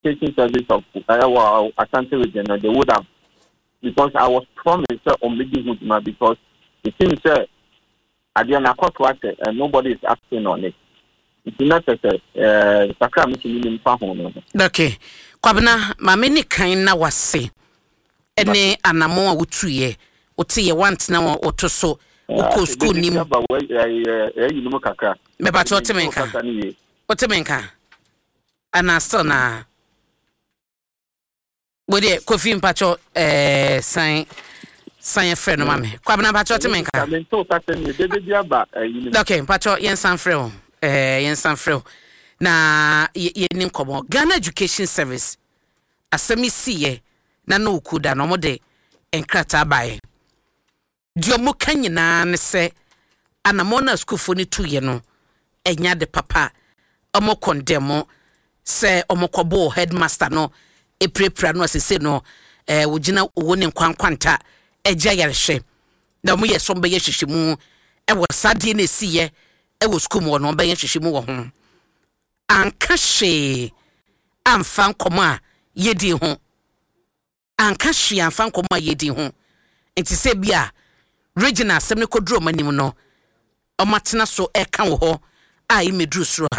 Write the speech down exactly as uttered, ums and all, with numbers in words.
education service of uh, Asante region, they would have, because I was promised uh, on Midi Hudma, because it seems that uh, and nobody is acting on it. It's not necessary. Uh, okay. Kwabena, mameni kaina wase. Ene anamo utuye. Uti want na otoso. Uko school ni mu. Meba chote menka. Ote menka. Anasto na. Wede kofi mpacho eh sign sign friend mame. Kwabena mpacho ote menka. Okay, mpacho yen san friend. Eh yen san friend. Na ye nim komo Ghana Education Service asemi siye na no ukuda no mode enkrata bae dio mo kanyina ne se anamona school fo ni tuye no enya de papa omo condemn se omo kobo headmaster no e prepare no asese no eh wogina wo ne nkwankwanta eja yarehwe na mo yeso be yehwehwemu e wo sade na siye e wo school mo no be yehwehwemu wo ho anka hwe amfa nkoma yedi ho anka hwe amfa nkoma yedi ho enti se bia regional asem ne kodro manim no omatena so e kan wo ho a imedru suro